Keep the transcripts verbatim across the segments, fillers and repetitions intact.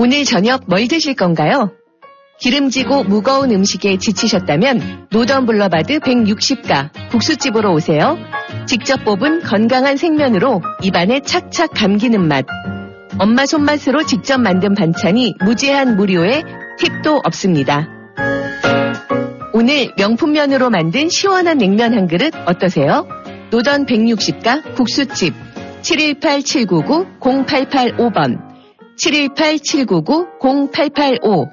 오늘 저녁 뭘 드실 건가요? 기름지고 무거운 음식에 지치셨다면 노던 블러바드 백육십 가 국수집으로 오세요. 직접 뽑은 건강한 생면으로 입안에 착착 감기는 맛. 엄마 손맛으로 직접 만든 반찬이 무제한 무료에 팁도 없습니다. 오늘 명품면으로 만든 시원한 냉면 한 그릇 어떠세요? 노던 백육십 가 국수집 칠일팔 칠구구 공팔팔오 번 칠일팔 칠구구 공팔팔오.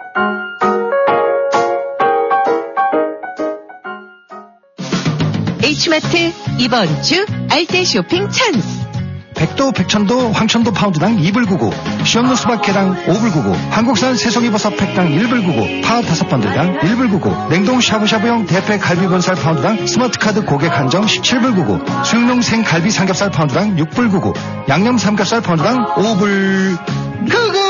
H마트 이번 주 알뜰 쇼핑 찬스. 백도, 백천도, 황천도 파운드당 이 불 구구, 시험로 수박 개당 오 불 구구, 한국산 새송이버섯 팩당 일 불 구구, 파 다섯 번들당 일 불 구구, 냉동 샤브샤브용 대패 갈비본살 파운드당 스마트카드 고객 한정 십칠 불 구구, 수육용 생갈비 삼겹살 파운드당 육 불 구구, 양념 삼겹살 파운드당 오 불 구구.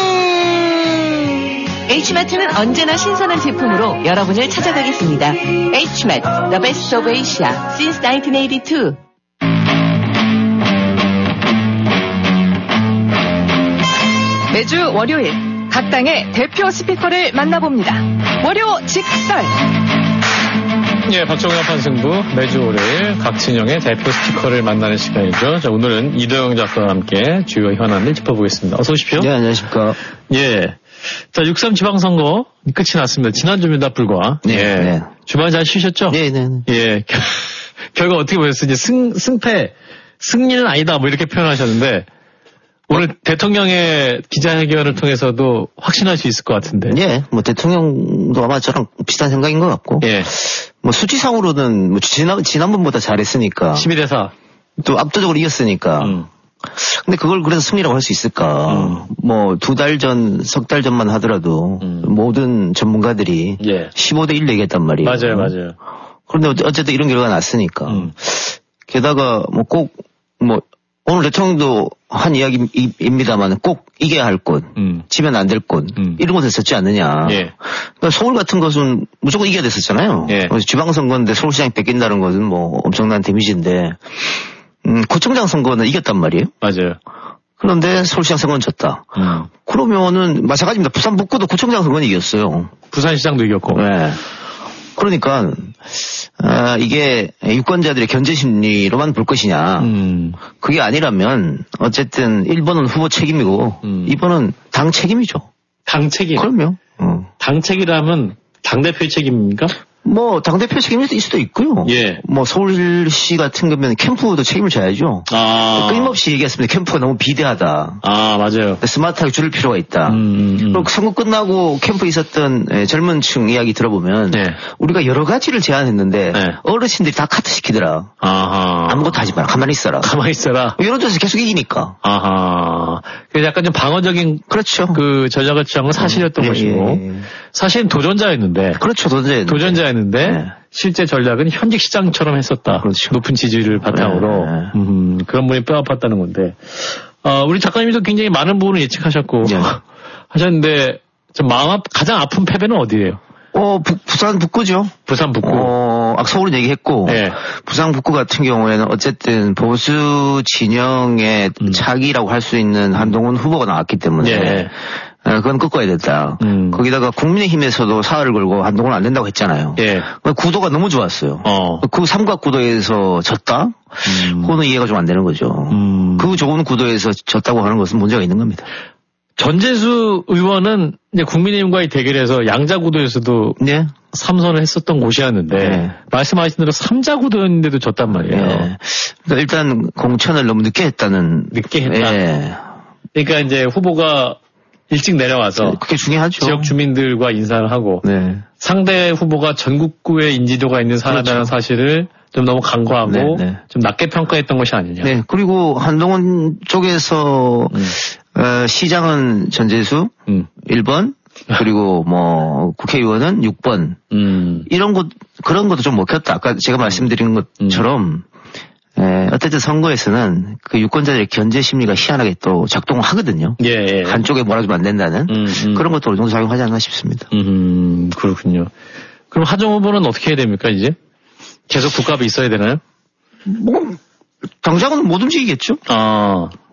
H마트는 언제나 신선한 제품으로 여러분을 찾아가겠습니다. H마트, the best of Asia since 나인틴 에이티투. 매주 월요일 각 당의 대표 스피커를 만나봅니다. 월요 직설. 예, 박정현 판승부 매주 월요일 각 진영의 대표 스피커를 만나는 시간이죠. 자, 오늘은 이도영 작가와 함께 주요 현안을 짚어보겠습니다. 어서 오십시오. 네, 안녕하십니까. 예. 자, 육삼 지방선거 끝이 났습니다. 지난주입니다, 불과. 네. 예. 네. 주말 잘 쉬셨죠? 네, 네. 네. 예. 결과 어떻게 보셨어요? 이제 승, 승패, 승리는 아니다, 뭐 이렇게 표현하셨는데, 오늘 대통령의 기자회견을 통해서도 확신할 수 있을 것 같은데. 예, 뭐 대통령도 아마 저랑 비슷한 생각인 것 같고. 예. 뭐 수치상으로는 뭐 지난, 지난번보다 잘했으니까. 십일 대 사. 또 압도적으로 이겼으니까. 음. 근데 그걸 그래서 승리라고 할 수 있을까. 음. 뭐 두 달 전, 석 달 전만 하더라도 음. 모든 전문가들이 예. 십오 대 일 얘기했단 말이에요. 맞아요, 맞아요. 그런데 어쨌든 이런 결과가 났으니까. 음. 게다가 뭐 꼭 뭐 오늘 대통령도 한 이야기입니다만 꼭 이겨야 할 곳, 음. 지면 안 될 곳, 음. 이런 곳에 썼지 않느냐. 예. 그러니까 서울 같은 것은 무조건 이겨야 됐었잖아요. 예. 지방선거인데 서울시장 뺏긴다는 것은 뭐 엄청난 데미지인데, 음, 구청장 선거는 이겼단 말이에요. 맞아요. 그런데 서울시장 선거는 졌다. 음. 그러면은 마찬가지입니다. 부산 북구도 구청장 선거는 이겼어요. 부산시장도 이겼고. 네. 그러니까 아, 이게 유권자들의 견제 심리로만 볼 것이냐. 음. 그게 아니라면 어쨌든 일 번은 후보 책임이고 음. 이 번은 당 책임이죠. 당 책임. 그럼요. 어. 당 책임이라면 당대표의 책임입니까? 뭐 당대표 책임일 수도 있고요. 예. 뭐 서울시 같은 거면 캠프도 책임을 져야죠. 아. 끊임없이 얘기했습니다. 캠프가 너무 비대하다. 아, 맞아요. 스마트하게 줄일 필요가 있다. 음, 음. 그리고 선거 끝나고 캠프에 있었던 에, 젊은 층 이야기 들어보면 네. 우리가 여러 가지를 제안했는데 네. 어르신들이 다 카트 시키더라. 아하. 아무것도 하지 마라. 가만히 있어라. 가만히 있어라. 이런 데서 계속 이기니까. 아하. 그 약간 좀 방어적인 그렇죠. 그 전략을 취한 건 사실이었던 예, 것이고. 예, 예. 사실은 도전자였는데. 그렇죠. 도전자였는데. 도전자였는데. 네. 실제 전략은 현직 시장처럼 했었다. 그렇죠. 높은 지지를 바탕으로. 네. 음, 그런 분이 뼈 아팠다는 건데. 어, 우리 작가님도 굉장히 많은 부분을 예측하셨고. 네. 하셨는데, 좀 마음 아프, 가장 아픈 패배는 어디예요? 어, 부, 부산 북구죠. 부산 북구. 어, 아까 서울은 얘기했고. 네. 부산 북구 같은 경우에는 어쨌든 보수 진영의 음. 차기라고 할 수 있는 한동훈 후보가 나왔기 때문에. 예. 어, 그건 꺾어야 됐다. 음. 거기다가 국민의힘에서도 사활을 걸고 한동훈 안 된다고 했잖아요. 예. 구도가 너무 좋았어요. 어. 그 삼각구도에서 졌다? 음. 그거는 이해가 좀 안 되는 거죠. 음. 그 좋은 구도에서 졌다고 하는 것은 문제가 있는 겁니다. 전재수 의원은 이제 국민의힘과의 대결에서 양자구도에서도 네. 삼선을 했었던 곳이었는데 네. 말씀하신 대로 삼자구도였는데도 졌단 말이에요. 네. 그러니까 일단 공천을 너무 늦게 했다는. 늦게 했다. 네. 그러니까 이제 후보가 일찍 내려와서 그게 중요하죠. 지역 주민들과 인사를 하고 네. 상대 후보가 전국구에 인지도가 있는 사람이라는 그렇죠. 사실을 좀 너무 간과하고 네, 네. 좀 낮게 평가했던 것이 아니냐. 네. 그리고 한동훈 쪽에서 음. 어, 시장은 전재수 음. 일 번 그리고 뭐 국회의원은 육 번 음. 이런 것 그런 것도 좀 먹혔다. 아까 제가 말씀드린 것처럼 에, 어쨌든 선거에서는 그 유권자들의 견제 심리가 희한하게 또 작동을 하거든요. 예, 예. 한쪽에 몰아주면 안 된다는 음, 음. 그런 것도 어느 정도 작용하지 않나 싶습니다. 음, 그렇군요. 그럼 하정 후보는 어떻게 해야 됩니까, 이제? 계속 국갑이 있어야 되나요? 뭐 당장은 못 움직이겠죠. 아,